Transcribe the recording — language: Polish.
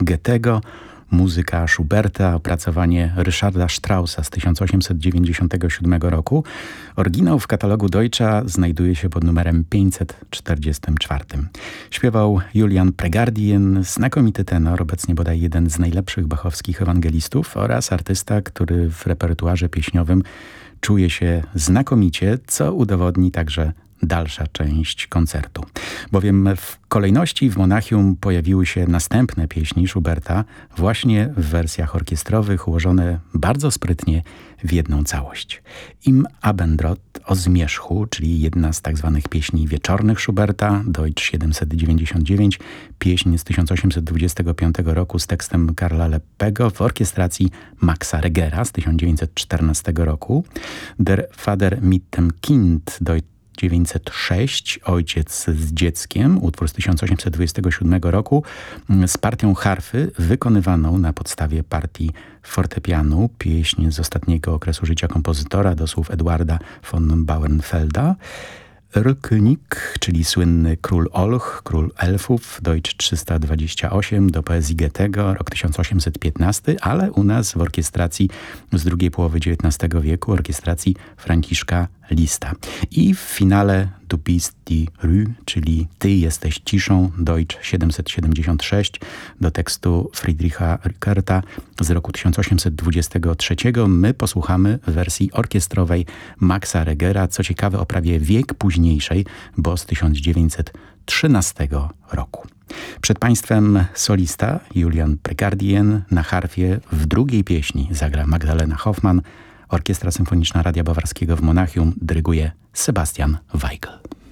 Goethego, muzyka Schuberta, opracowanie Ryszarda Straussa z 1897 roku. Oryginał w katalogu Deutscha znajduje się pod numerem 544. Śpiewał Julian Pregardien, znakomity tenor, obecnie bodaj jeden z najlepszych bachowskich ewangelistów oraz artysta, który w repertuarze pieśniowym czuje się znakomicie, co udowodni także dalsza część koncertu. Bowiem w kolejności w Monachium pojawiły się następne pieśni Schuberta właśnie w wersjach orkiestrowych, ułożone bardzo sprytnie w jedną całość. Im Abendrot o zmierzchu, czyli jedna z tak zwanych pieśni wieczornych Schuberta, Deutsch 799, pieśń z 1825 roku z tekstem Karla Leppego w orkiestracji Maxa Regera z 1914 roku. Der Vater mit dem Kind, Deutsch 906, Ojciec z dzieckiem, utwór z 1827 roku, z partią harfy wykonywaną na podstawie partii fortepianu, pieśń z ostatniego okresu życia kompozytora do słów Eduarda von Bauernfelda. Erlkönig, czyli słynny Król Olch, Król Elfów, Deutsch 328, do poezji Goethego, rok 1815, ale u nas w orkiestracji z drugiej połowy XIX wieku, orkiestracji Franciszka Lista. I w finale Du bist die Ruhe, czyli Ty jesteś ciszą, Deutsch 776, do tekstu Friedricha Rückerta z roku 1823. My posłuchamy wersji orkiestrowej Maxa Regera, co ciekawe o prawie wiek późniejszej, bo z 1913 roku. Przed Państwem solista Julian Pregardien, na harfie w drugiej pieśni zagra Magdalena Hoffmann. Orkiestra Symfoniczna Radia Bawarskiego w Monachium dyryguje Sebastian Weigl.